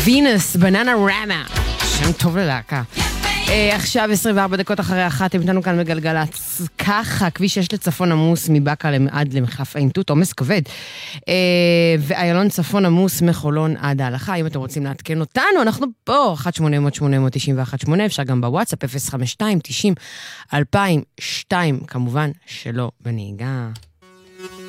וינוס, בננה רמה. שם טוב ללהקה. עכשיו 24 דקות אחרי 1, הם איתנו כאן בגלגלצ. ככה, כביש 6 לצפון עמוס מבקה עד למחלף עין תות, עומס כבד. ואיילון צפון עמוס מחולון עד ההלכה. אם אתם רוצים לעדכן אותנו, אנחנו פה, 1-800-891-8, אפשר גם בוואטסאפ, 052-90-2002, כמובן שלא בנהיגה.